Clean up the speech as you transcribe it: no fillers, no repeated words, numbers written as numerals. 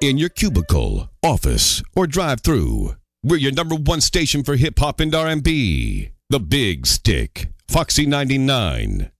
in your cubicle, office, or drive-through. We're your number one station for hip-hop and R&B. The Big Stick, Foxy 99.